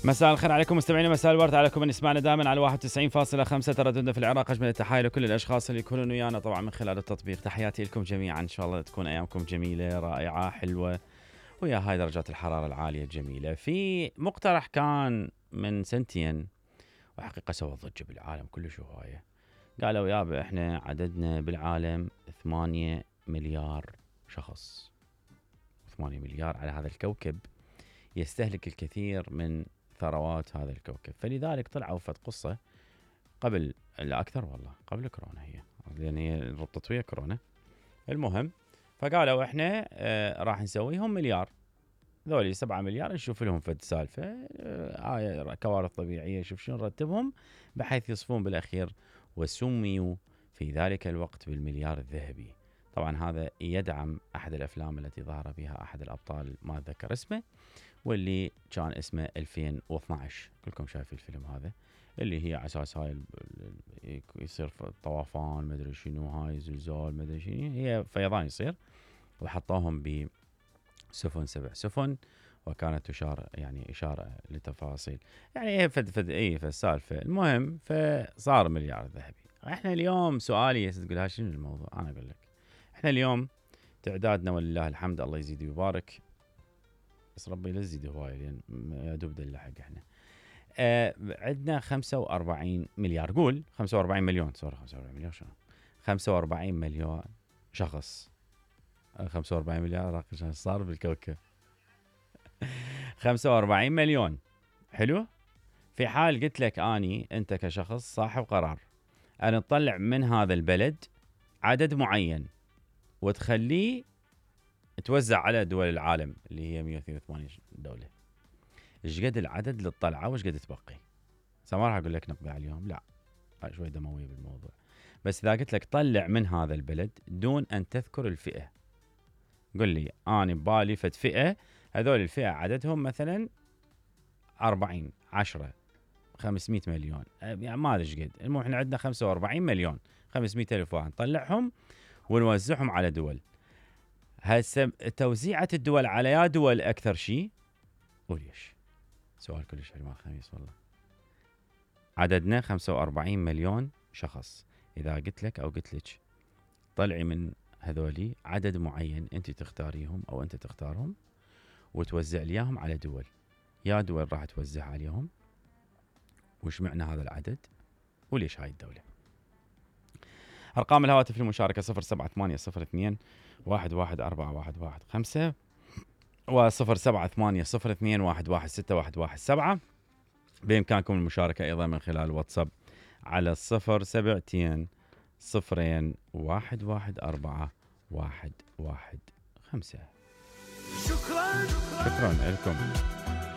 مساء الخير عليكم مستمعينا، مساء الورد عليكم من يسمعنا دائما على 91.5 ترددنا في العراق. اجمل التحايا لكل الاشخاص اللي يكونون ويانا طبعا من خلال التطبيق. تحياتي لكم جميعا، ان شاء الله تكون ايامكم جميله رائعه حلوه ويا هاي درجات الحراره العاليه الجميله. في مقترح كان من سنتين وحقيقه سوى ضجه بالعالم كلش هوايه. قالوا يابا احنا عددنا بالعالم 8 مليار شخص، 8 مليار على هذا الكوكب يستهلك الكثير من ثروات هذا الكوكب. فلذلك طلعوا فد قصة قبل، لا أكثر والله قبل كورونا، هي لأن هي ربطت ويا كورونا. المهم فقالوا إحنا راح نسويهم مليار، ذولي 7 مليار نشوف لهم فد سالفة كوارث طبيعية، شوف شنو نرتبهم بحيث يصفون بالأخير، وسميوا في ذلك الوقت بالمليار الذهبي. طبعا هذا يدعم أحد الأفلام التي ظهر بها أحد الأبطال ما أتذكر اسمه، واللي كان اسمه 2012. كلكم شايفين الفيلم هذا اللي هي على اساس هاي يصير طوفان مدري شنو، هاي زلزال مدري شنو، هي فيضان يصير، وحطوهم بسفن 7 سفن، وكانت تشار يعني اشاره لتفاصيل يعني هي فد السالفه. المهم فصار مليار ذهبي. احنا اليوم سؤالي تقول ها شنو الموضوع، انا اقول لك احنا اليوم تعدادنا ولله الحمد الله يزيد ويبارك، بس ربي لا يزيد هواي لان يا دوب دلحق. احنا عندنا 45 مليار، قول 45 مليون، سوري 45 مليون شنو، 45 مليون شخص. 45 مليار رقم شنو صار بالكوكب. 45 مليون حلو. في حال قلت لك اني انت كشخص صاحب قرار ان تطلع من هذا البلد عدد معين وتخليه توزع على دول العالم اللي هي 182 دولة، ايش قد العدد اللي تطلعه وايش قد تبقي؟ ما راح اقول لك نقضي عليهم، لا شوي دمويه بالموضوع. بس اذا قلت لك طلع من هذا البلد دون ان تذكر الفئه، قل لي انا ببالي فد فئه، هذول الفئه عددهم مثلا 40 10 500 مليون، يعني ما ادري ايش قد. المهم احنا عندنا 45 مليون 500 الف واحد، نطلعهم ونوزعهم على دول. هسه توزيعة الدول على يا دول أكثر شيء وليش؟ سؤال كلش حلو خميس والله. عددنا 45 مليون شخص، إذا قلت لك أو قلت لك طلعي من هذولي عدد معين أنت تختاريهم أو أنت تختارهم وتوزع ليهم على دول، يا دول راح توزع عليهم وش معنى هذا العدد وليش هاي الدولة؟ أرقام الهواتف للمشاركة 07802 114115 و07802116117. بإمكانكم المشاركة أيضا من خلال واتساب على 072 0 114 115. شكرا لكم.